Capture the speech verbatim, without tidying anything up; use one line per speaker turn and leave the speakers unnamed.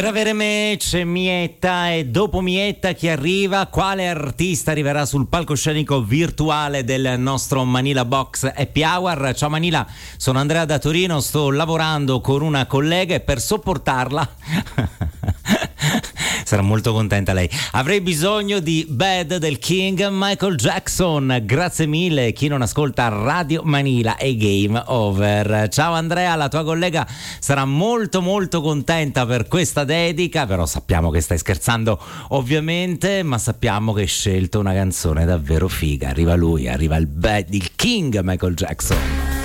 Per avere me c'è Mietta e dopo Mietta chi arriva? Quale artista arriverà sul palcoscenico virtuale del nostro Manila Box Happy Hour? Ciao Manila, sono Andrea da Torino, sto lavorando con una collega e per sopportarla sarà molto contenta lei. Avrei bisogno di Bad del King Michael Jackson. Grazie mille. Chi non ascolta Radio Manila è game over. Ciao Andrea, la tua collega sarà molto molto contenta per questa dedica, però sappiamo che stai scherzando ovviamente, ma sappiamo che hai scelto una canzone davvero figa. Arriva lui, arriva il Bad, il King Michael Jackson.